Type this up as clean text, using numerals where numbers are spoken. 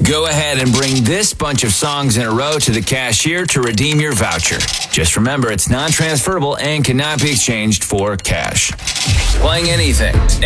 Go ahead and bring this bunch of songs in a row to the cashier to redeem your voucher. Just remember, it's non-transferable and cannot be exchanged for cash. Playing anything